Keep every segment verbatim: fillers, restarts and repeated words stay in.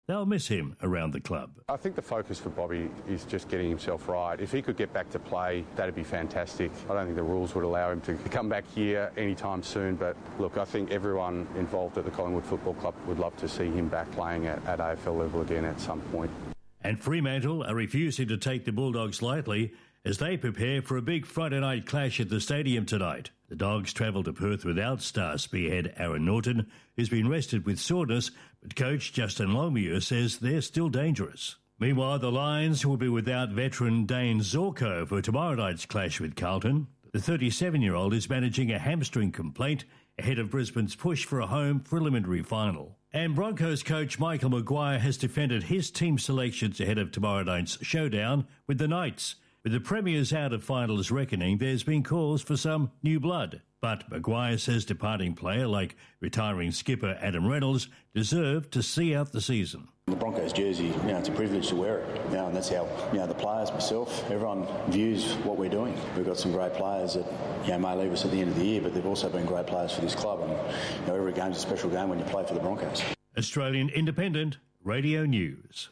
They'll miss him around the club. I think the focus for Bobby is just getting himself right. If he could get back to play, that'd be fantastic. I don't think the rules would allow him to come back here anytime soon, but look, I think everyone involved at the Collingwood Football Club would love to see him back playing at, at A F L level again at some point. And Fremantle are refusing to take the Bulldogs lightly as they prepare for a big Friday night clash at the stadium tonight. The Dogs travel to Perth without star spearhead Aaron Norton, who's been rested with soreness, but coach Justin Longmuir says they're still dangerous. Meanwhile, the Lions will be without veteran Dane Zorko for tomorrow night's clash with Carlton. The thirty-seven-year-old is managing a hamstring complaint ahead of Brisbane's push for a home preliminary final. And Broncos coach Michael Maguire has defended his team selections ahead of tomorrow night's showdown with the Knights. With the Premiers out of finals reckoning, there's been calls for some new blood. But Maguire says departing player like retiring skipper Adam Reynolds deserve to see out the season. The Broncos jersey, you know, it's a privilege to wear it. You know, and that's how, you know, the players, myself, everyone views what we're doing. We've got some great players that, you know, may leave us at the end of the year, but they've also been great players for this club. And, you know, every game's a special game when you play for the Broncos. Australian Independent Radio News.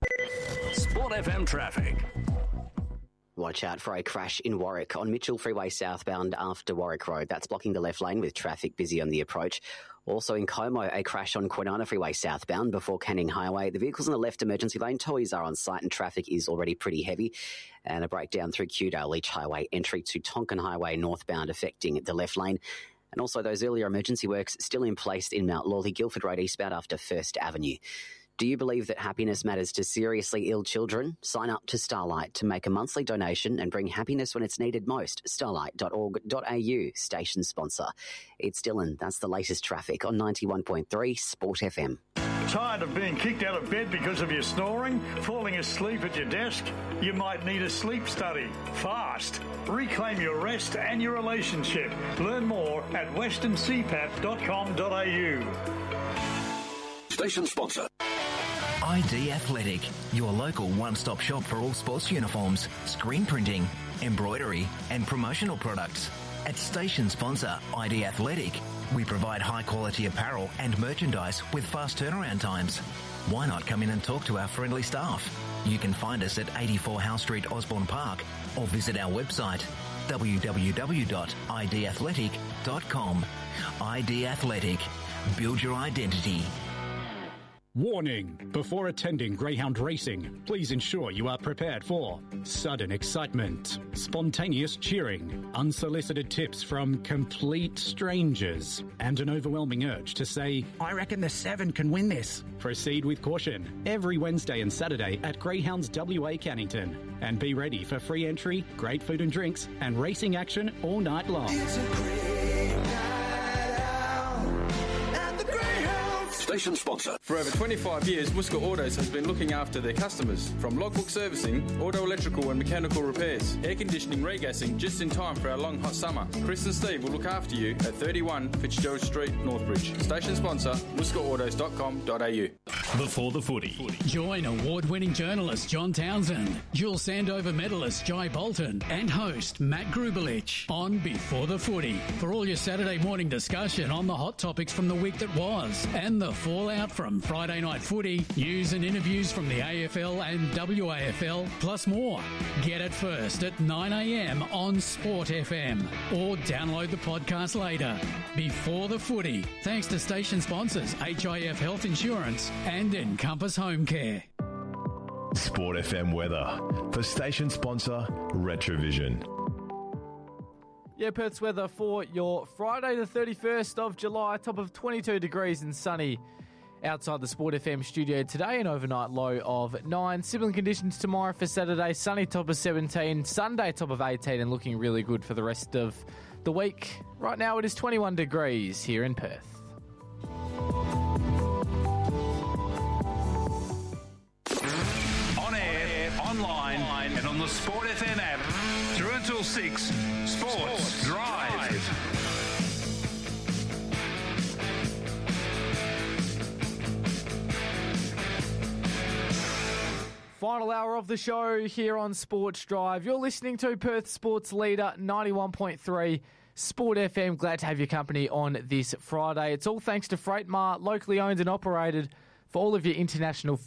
Sport F M traffic. Watch out for a crash in Warwick on Mitchell Freeway southbound after Warwick Road. That's blocking the left lane with traffic busy on the approach. Also in Como, a crash on Kwinana Freeway southbound before Canning Highway. The vehicles in the left emergency lane, towies are on site and traffic is already pretty heavy. And a breakdown through Kewdale Leach Highway, entry to Tonkin Highway northbound affecting the left lane. And also those earlier emergency works still in place in Mount Lawley, Guildford Road eastbound after First Avenue. Do you believe that happiness matters to seriously ill children? Sign up to Starlight to make a monthly donation and bring happiness when it's needed most. starlight dot org dot a u, station sponsor. It's Dylan. That's the latest traffic on ninety-one point three Sport F M. Tired of being kicked out of bed because of your snoring? Falling asleep at your desk? You might need a sleep study. Fast. Reclaim your rest and your relationship. Learn more at western c pap dot com dot a u. Station sponsor. I D Athletic, your local one-stop shop for all sports uniforms, screen printing, embroidery and promotional products. At station sponsor I D Athletic, we provide high-quality apparel and merchandise with fast turnaround times. Why not come in and talk to our friendly staff? You can find us at eighty-four Howe Street, Osborne Park, or visit our website w w w dot i d athletic dot com. I D Athletic. Build your identity. Warning! Before attending greyhound racing, please ensure you are prepared for sudden excitement, spontaneous cheering, unsolicited tips from complete strangers, and an overwhelming urge to say, I reckon the seven can win this. Proceed with caution every Wednesday and Saturday at Greyhounds W A Cannington. And be ready for free entry, great food and drinks, and racing action all night long. It's a great night out at the Greyhounds. Station sponsor. For over twenty-five years, Muska Autos has been looking after their customers. From logbook servicing, auto electrical and mechanical repairs, air conditioning, regassing, just in time for our long hot summer. Chris and Steve will look after you at thirty-one Fitzgerald Street, Northbridge. Station sponsor, muska autos dot com dot a u. Before the footy. Join award-winning journalist John Townsend, dual Sandover medalist Jai Bolton, and host Matt Grubelich on Before the Footy for all your Saturday morning discussion on the hot topics from the week that was and the fallout from Friday night footy, news and interviews from the A F L and W A F L, plus more. Get it first at nine a m on Sport F M or download the podcast later. Before the Footy, thanks to station sponsors H I F Health Insurance and Encompass Home Care. Sport F M weather for station sponsor Retrovision. Yeah, Perth's weather for your Friday the thirty-first of July, top of twenty-two degrees and sunny outside the Sport F M studio today, an overnight low of nine. Similar conditions tomorrow for Saturday, sunny top of seventeen, Sunday top of eighteen, and looking really good for the rest of the week. Right now it is twenty-one degrees here in Perth. On air, online, and on the Sport F M app, through until six, Sports, Sports Drive. Drive. Final hour of the show here on Sports Drive. You're listening to Perth Sports Leader ninety-one point three Sport F M. Glad to have your company on this Friday. It's all thanks to Freight Mart, locally owned and operated for all of your international